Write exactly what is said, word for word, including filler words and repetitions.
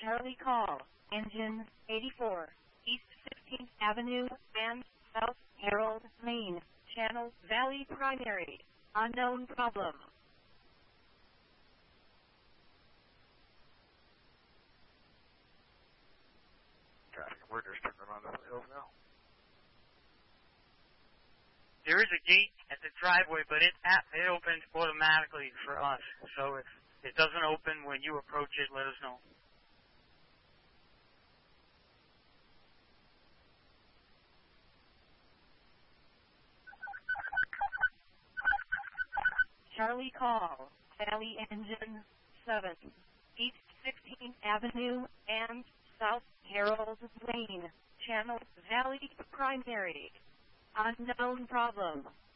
Charlie call, engine eighty-four, East fifteenth Avenue and South Harold Lane, Channel Valley Primary, unknown problem. Traffic, we're just turning around the hills now. There is a gate at the driveway, but it it opens automatically for us. So if it doesn't open when you approach it, let us know. Charlie call, Valley engine seven, East sixteenth Avenue and South Harold Lane, Channel Valley Primary, unknown problem.